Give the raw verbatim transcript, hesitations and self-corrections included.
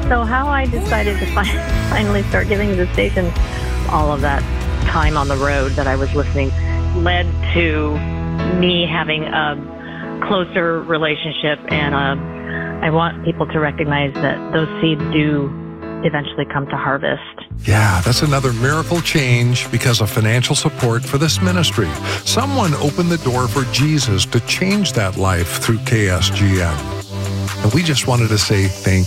So how I decided to fi- finally start giving the station all of that time on the road that I was listening led to me having a closer relationship, and uh, I want people to recognize that those seeds do eventually come to harvest. Yeah, that's another miracle change because of financial support for this ministry. Someone opened the door for Jesus to change that life through K S G N. And we just wanted to say thank